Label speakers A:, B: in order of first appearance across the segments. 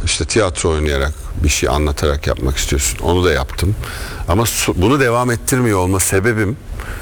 A: işte tiyatro oynayarak bir şey anlatarak yapmak istiyorsun. Onu da yaptım. Ama bunu devam ettirmiyor olma sebebim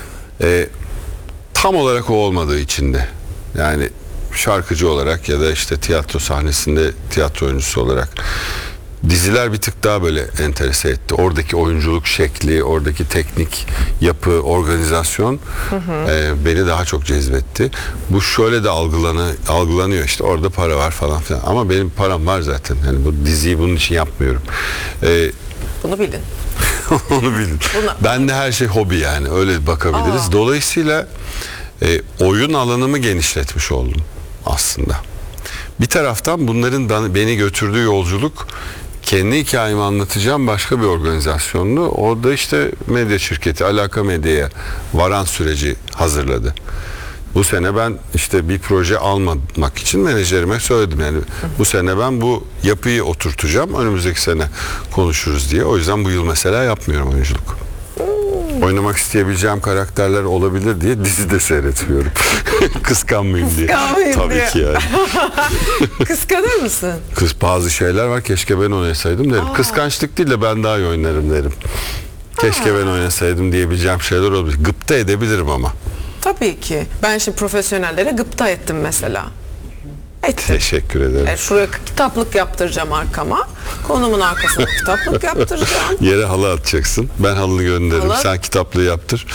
A: tam olarak o olmadığı içinde. Yani şarkıcı olarak ya da işte tiyatro sahnesinde tiyatro oyuncusu olarak diziler bir tık daha böyle enterese etti. Oradaki oyunculuk şekli, oradaki teknik yapı, organizasyon beni daha çok cezbetti. Bu şöyle de algılanıyor, işte orada para var falan filan. Ama benim param var zaten. Yani bu diziyi bunun için yapmıyorum.
B: Bunu bilin.
A: Onu bilin. Ben de her şey hobi, yani öyle bakabiliriz. Dolayısıyla oyun alanımı genişletmiş oldum aslında. Bir taraftan bunların beni götürdüğü yolculuk, kendi hikayemi anlatacağım başka bir organizasyonlu. Orada işte medya şirketi Alaka Medya'ya varan süreci hazırladı. Bu sene ben işte bir proje almamak için menajerime söyledim, yani bu sene ben bu yapıyı oturtacağım, önümüzdeki sene konuşuruz diye. O yüzden bu yıl mesela yapmıyorum oyunculuk. Oynamak isteyebileceğim karakterler olabilir diye dizi de seyretmiyorum. Kıskanmayayım diye. Tabii
B: diye.
A: ki yani.
B: Kıskanır mısın?
A: Bazı şeyler var, keşke ben oynasaydım derim. Kıskançlık değil de ben daha iyi oynarım derim. Keşke ben oynasaydım diyebileceğim şeyler olabilir. Gıpta edebilirim ama.
B: Tabii ki. Ben şimdi profesyonellere gıpta ettim mesela. Ettim.
A: Teşekkür ederim.
B: Şuraya kitaplık yaptıracağım arkama. Konumun arkasına kitaplık yaptıracağım.
A: Yere halı atacaksın. Ben halını gönderirim.
B: Halı.
A: Sen kitaplığı yaptır.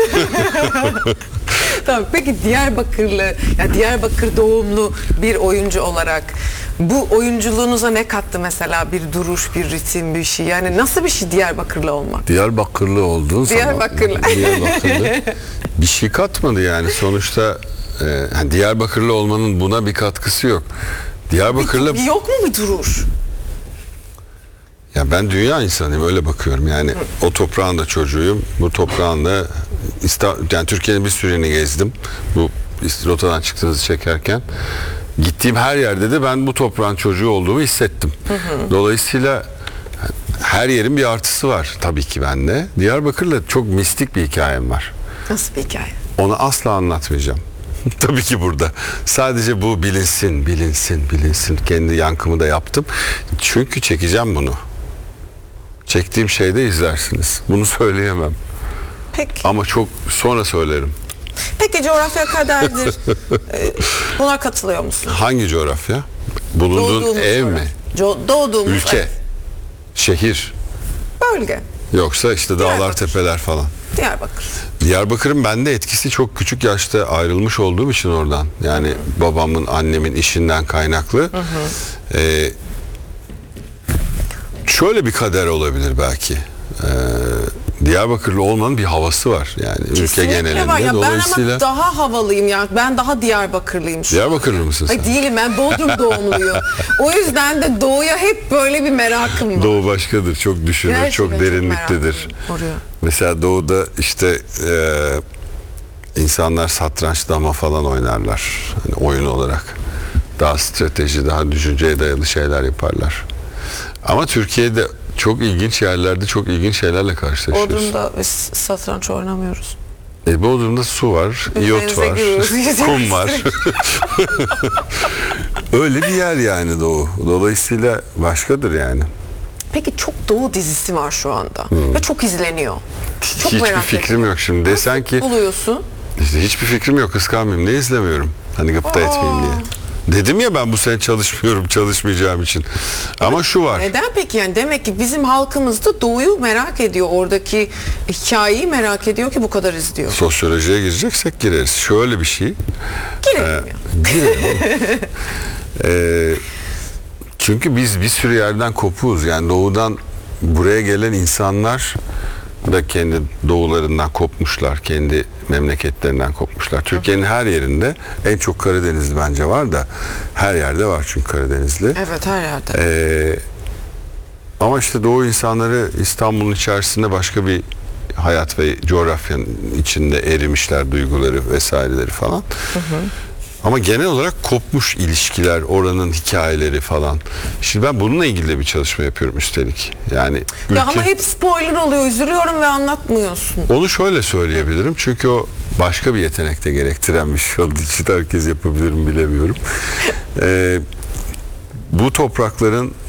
B: Tamam. Peki Diyarbakırlı, yani Diyarbakır doğumlu bir oyuncu olarak bu oyunculuğunuza ne kattı mesela? Bir duruş, bir ritim, bir şey. Yani nasıl bir şey Diyarbakırlı olmak?
A: Diyarbakırlı olduğun
B: Diyarbakırlı.
A: zaman Diyarbakırlı bir şey katmadı yani. Sonuçta Diyarbakırlı olmanın buna bir katkısı yok. Diyarbakırlı
B: Yok mu bir duruş?
A: ya, ben dünya insanıyım, öyle bakıyorum yani. O toprağın da çocuğuyum. Bu toprağın da yani Türkiye'nin bir süreni gezdim. Bu rotadan çıktığınızı çekerken gittiğim her yerde de ben bu toprağın çocuğu olduğumu hissettim. Dolayısıyla her yerin bir artısı var tabii ki bende. Diyarbakır'la çok mistik bir hikayem var.
B: Nasıl bir hikaye?
A: Onu asla anlatmayacağım. Tabii ki burada. Sadece bu bilinsin. Kendi yankımı da yaptım. Çünkü çekeceğim bunu. Çektiğim şeyde izlersiniz. Bunu söyleyemem.
B: Peki.
A: Ama çok sonra söylerim.
B: Peki coğrafya kaderdir. Buna katılıyor musun?
A: Hangi coğrafya? Bulunduğun
B: Doğduğumuz
A: ev
B: coğrafya.
A: mi?
B: Doğduğumuz
A: Ülke?
B: ev.
A: Şehir?
B: Bölge.
A: Yoksa işte dağlar,
B: Diyarbakır.
A: tepeler falan.
B: Diyarbakır.
A: Diyarbakır'ın bende etkisi çok küçük yaşta ayrılmış olduğum için oradan. Yani babamın, annemin işinden kaynaklı. Şöyle bir kader olabilir belki. Diyarbakırlı olmanın bir havası var yani ülke
B: Kesinlikle
A: genelinde.
B: var. Ya
A: Dolayısıyla
B: ben ama daha havalıyım ya. Ben daha Diyarbakırlıyım şu an.
A: Diyarbakırlı mısın sen?
B: Hayır değilim, ben Bodrum doğumluyum. O yüzden de doğuya hep böyle bir merakım var.
A: Doğu başkadır, çok düşünür,
B: Gerçekten
A: çok derinliktedir.
B: meraklıyım oraya.
A: Mesela doğuda işte insanlar satranç, dama falan oynarlar. Hani oyun olarak. Daha strateji, daha düşünceye dayalı şeyler yaparlar. Ama Türkiye'de çok ilginç yerlerde çok ilginç şeylerle karşılaşıyoruz.
B: Bodrum'da biz satranç oynamıyoruz.
A: Bodrum'da su var, iyot
B: Denize
A: var,
B: giriyoruz.
A: kum var. Öyle bir yer yani Doğu. Dolayısıyla başkadır yani.
B: Peki çok Doğu dizisi var şu anda. Ve çok izleniyor. Çok
A: Hiçbir
B: merak
A: fikrim
B: ediyorum.
A: yok şimdi. Desen ki
B: Buluyorsun.
A: işte hiçbir fikrim yok, kıskanmayayım. Ne izlemiyorum? Hani gıpta etmeyeyim diye. Dedim ya, ben bu sene çalışmıyorum, çalışmayacağım için. Ama şu var.
B: Neden peki? Yani demek ki bizim halkımız da Doğu'yu merak ediyor. Oradaki hikayeyi merak ediyor ki bu kadar izliyor.
A: Sosyolojiye gireceksek gireriz. Şöyle bir şey.
B: Girelim ya.
A: Girelim. Çünkü biz bir sürü yerden kopuğuz. Yani doğudan buraya gelen insanlar da kendi doğularından kopmuşlar. Kendi memleketlerinden kopmuşlar. Türkiye'nin her yerinde, en çok Karadenizli bence var da, her yerde var çünkü Karadenizli.
B: Evet, her yerde.
A: Ama işte doğu insanları İstanbul'un içerisinde başka bir hayat ve coğrafyanın içinde erimişler, duyguları vesaireleri falan. Ama genel olarak kopmuş ilişkiler, oranın hikayeleri falan. Şimdi ben bununla ilgili de bir çalışma yapıyorum üstelik. Yani
B: Ya ama hep spoiler oluyor. Üzülüyorum ve anlatmıyorsun.
A: onu şöyle söyleyebilirim. Çünkü o başka bir yetenek de gerektiren bir şey olduğu için herkes yapabilir mi bilemiyorum. Bu toprakların